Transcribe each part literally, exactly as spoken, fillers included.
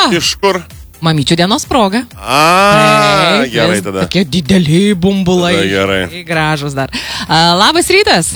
Iš kur? Mamyčių dienos proga. A, Taip, gerai vis tada. Tokie dideliai bumbulai. Tada gerai. Tai gražus dar. A, labas rytas.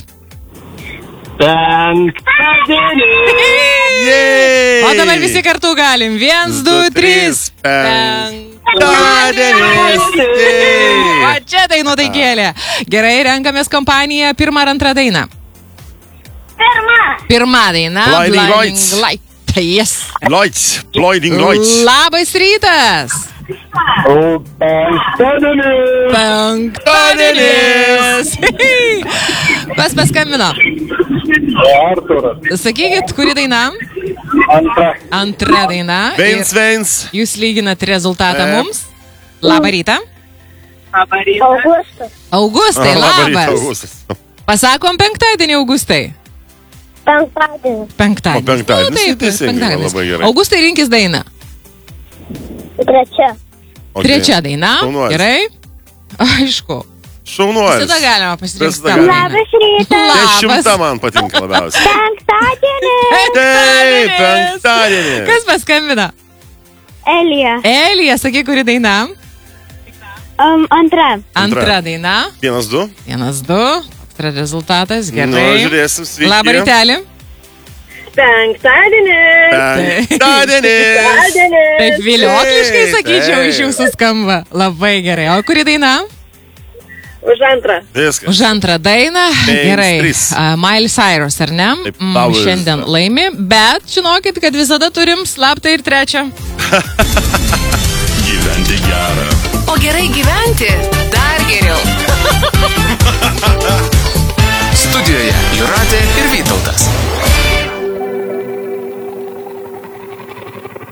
Penktadienį. Jej! O dabar visi kartu galim. Viens, du, trys. Penktadienis. O čia tai nuotaikėlė. Gerai, renkamės kompaniją. Pirmą ar antrą dainą? Pirma. Pirmą dainą. Blinding Lights. Light. Yes. Lights. Blinding Lights. Labas rytas. O penktadienis. Penktadienis. Kas paskambino? Arturas. Sakykit, kuri daina? Antra. Antra daina. Veins, Ir veins. Jūs lyginat rezultatą E. mums. Labą rytą. Augustas. Augustai, Aha, labą rytą, labas. Augustas. Pasakom penktadienį, Augustai. Penktadienis. Penktadienį. O penktadienis, Nu, taip, teisingai, penktadienis. labai gerai. Augustai, rinkis dainą. Trečia. Okay. Trečia daina. Šaunuolis. Gerai. Aišku. Šaunuolis. Visada galima pasirinkti Visada tavo galima. dainą. Labas rytas. Dešimta man patinka labiausiai. Penktadienis. Taip, penktadienis. Kas paskambina? Elija. Elija, sakyk, kuri daina? Um, antra. Antra daina. Vienas, du. Vienas, du. Toks yra rezultatas. Nu, Gerai. žiūrėsim, sveiki. Labą rytelį. Penktadienis. Penktadienis. Taip viliokliškai Taip, sakyčiau, taip. iš jūsų skamba. Labai gerai. O kuri daina? Už antrą. Viskas. Už antrą dainą. Penks, Gerai. trys. Uh, Miley Cyrus, ar ne? Taip, Mm, Powers. šiandien laimi, bet žinokit, kad visada turim slaptą ir trečią. Gyventi gerą. O gerai gyventi dar geriau. Studijoje Jūratė ir Vytautas.